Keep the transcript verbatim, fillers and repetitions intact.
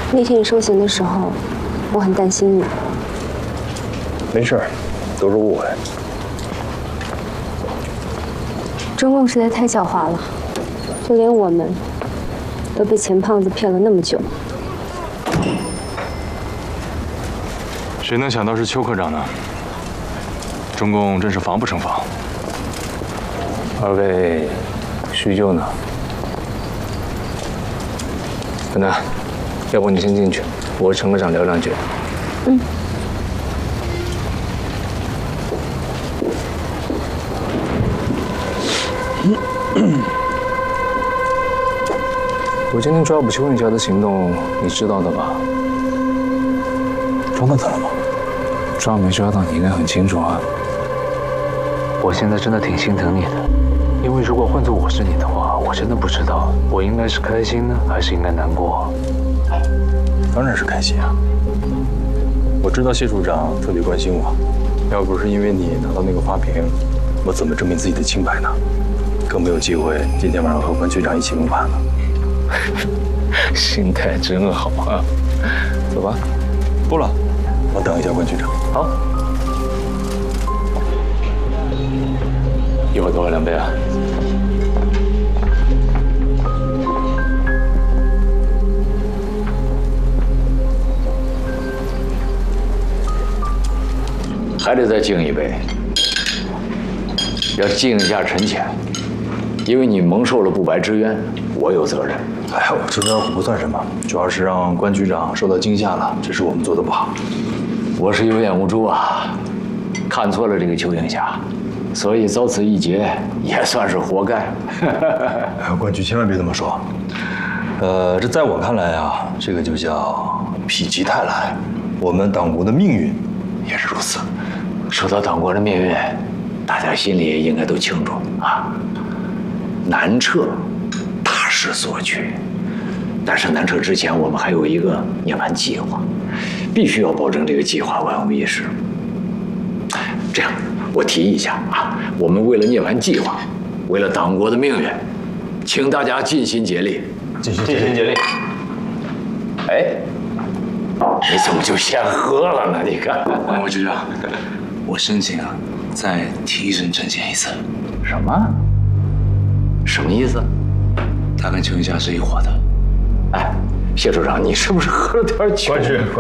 那天你受刑的时候，我很担心你。 没事，都是误会。 中共实在太狡猾了，就连我们都被钱胖子骗了那么久。 谁能想到是邱科长呢？中共真是防不胜防。 二位叙旧呢？等等，要不你先进去，我和陈科长聊两句。 嗯。 我今天抓捕邱云霞的行动，你知道的吧？ 抓到他了吗？ 抓没抓到你应该很清楚啊。我现在真的挺心疼你的，因为如果换做我是你的话，我真的不知道我应该是开心呢，还是应该难过。 当然是开心啊！我知道谢处长特别关心我，要不是因为你拿到那个花瓶，我怎么证明自己的清白呢？更没有机会今天晚上和关局长一起谋盘了。 心态真好啊！走吧。 不了，我等一下关局长。 好。一会儿多喝两杯啊。 还得再敬一杯，要敬一下陈潜，因为你蒙受了不白之冤，我有责任。 哎，我这点苦不算什么，主要是让关局长受到惊吓了，这是我们做的不好。 我是有眼无珠啊，看错了这个邱云霞，所以遭此一劫也算是活该。 哎，关局千万别这么说。呃，这在我看来啊，这个就叫否极泰来。我们党国的命运也是如此。 说到党国的命运，大家心里应该都清楚啊。南撤，大势所趋，但是南撤之前，我们还有一个涅槃计划，必须要保证这个计划万无一失。这样，我提议一下啊，我们为了涅槃计划，为了党国的命运，请大家尽心竭力， 尽心尽心竭力。 哎，你怎么就先喝了呢？你看， 王副局长，我申请啊，再提审陈潜一次。 什么？什么意思？ 他跟邱云霞是一伙的。 哎，谢处长，你是不是喝了点酒？ 关局。